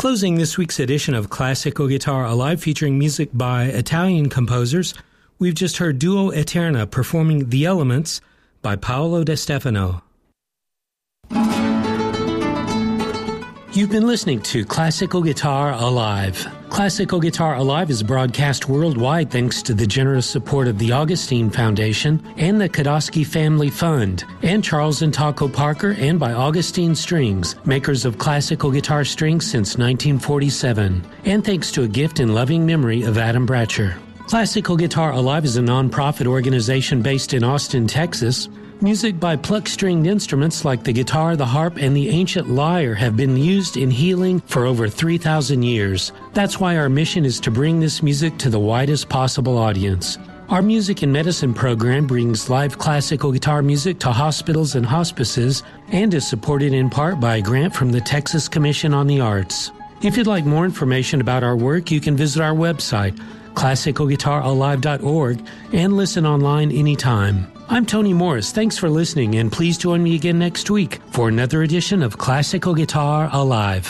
Closing this week's edition of Classical Guitar Alive featuring music by Italian composers, we've just heard Duo Eterna performing The Elements by Paolo De Stefano. You've been listening to Classical Guitar Alive. Classical Guitar Alive is broadcast worldwide thanks to the generous support of the Augustine Foundation and the Kodosky Family Fund, and Charles and Taco Parker, and by Augustine Strings, makers of classical guitar strings since 1947, and thanks to a gift in loving memory of Adam Bratcher. Classical Guitar Alive is a non-profit organization based in Austin, Texas. Music by pluck-stringed instruments like the guitar, the harp, and the ancient lyre have been used in healing for over 3,000 years. That's why our mission is to bring this music to the widest possible audience. Our Music and Medicine program brings live classical guitar music to hospitals and hospices and is supported in part by a grant from the Texas Commission on the Arts. If you'd like more information about our work, you can visit our website, classicalguitaralive.org, and listen online anytime. I'm Tony Morris. Thanks for listening, and please join me again next week for another edition of Classical Guitar Alive.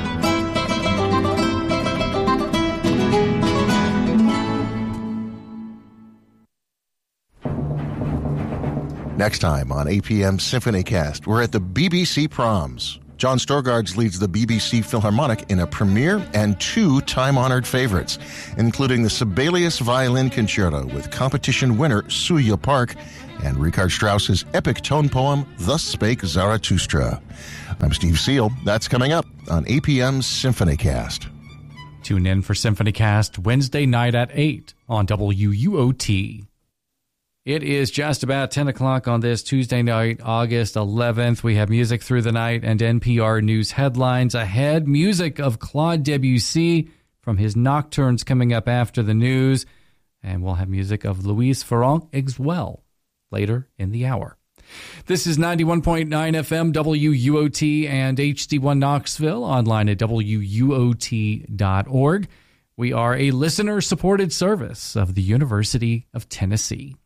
Next time on APM SymphonyCast, we're at the BBC Proms. John Storgards leads the BBC Philharmonic in a premiere and 2 time-honored favorites, including the Sibelius Violin Concerto with competition winner Suya Park and Richard Strauss's epic tone poem, Thus Spake Zarathustra. I'm Steve Seal. That's coming up on APM SymphonyCast. Tune in for SymphonyCast Wednesday night at 8 on WUOT. It is just about 10 o'clock on this Tuesday night, August 11th. We have music through the night and NPR News headlines ahead. Music of Claude Debussy from his Nocturnes coming up after the news. And we'll have music of Louise Farrenc as well later in the hour. This is 91.9 FM WUOT and HD1 Knoxville, online at WUOT.org. We are a listener-supported service of the University of Tennessee.